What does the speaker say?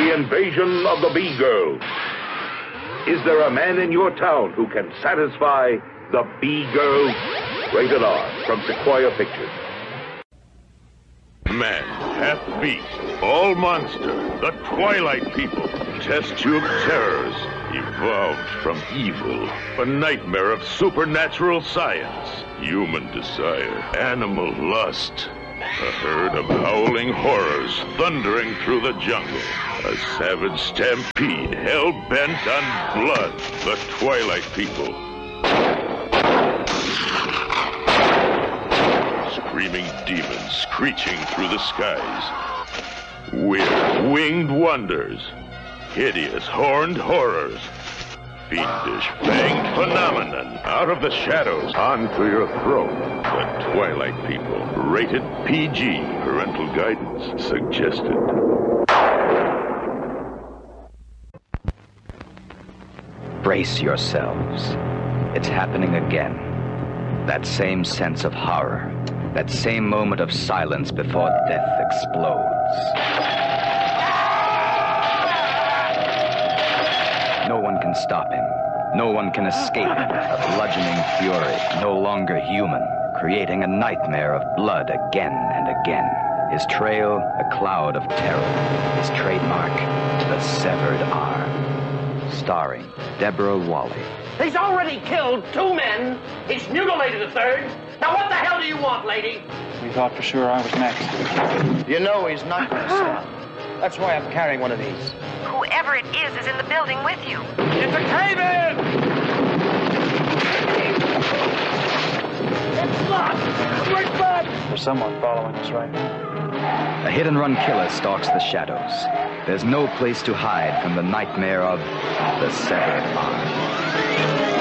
The invasion of the B-Girls. Is there a man in your town who can satisfy the B-Girls? Rated R from Sequoia Pictures. Man, half beast, all monster, the Twilight People, test tube terrors, evolved from evil, a nightmare of supernatural science, human desire, animal lust, a herd of howling horrors thundering through the jungle, a savage stampede hell-bent on blood, the Twilight People. Screaming demons screeching through the skies. Weird winged wonders. Hideous horned horrors. Fiendish fanged phenomenon. Out of the shadows, onto your throat. The Twilight People. Rated PG. Parental guidance suggested. Brace yourselves. It's happening again. That same sense of horror. That same moment of silence before death explodes. No one can stop him. No one can escape a bludgeoning fury, no longer human, creating a nightmare of blood again and again. His trail, a cloud of terror. His trademark, the severed arm. Starring Deborah Wally. He's already killed 2 men. He's mutilated a 3rd. Now what the hell do you want, lady? We thought for sure I was next. You know he's not going to sell. That's why I'm carrying one of these. Whoever it is in the building with you. It's a cave-in! It's locked! We're back! There's someone following us right now. A hit-and-run killer stalks the shadows. There's no place to hide from the nightmare of the severed arm.